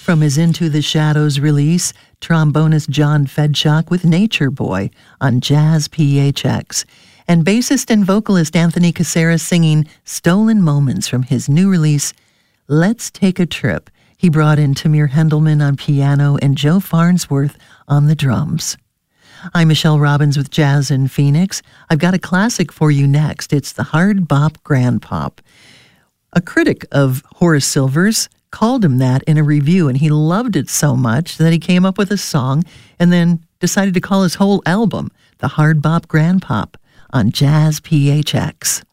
From his Into the Shadows release, trombonist John Fedchuk with Nature Boy on Jazz PHX, and bassist and vocalist Anthony Caceres singing Stolen Moments from his new release, Let's Take a Trip. He brought in Tamir Hendelman on piano and Joe Farnsworth on the drums. I'm Michelle Robbins with Jazz in Phoenix. I've got a classic for you next. It's the Hard Bop Grand Pop. A critic of Horace Silver's called him that in a review, and he loved it so much that he came up with a song and then decided to call his whole album the Hard Bop Grand Pop on Jazz PHX.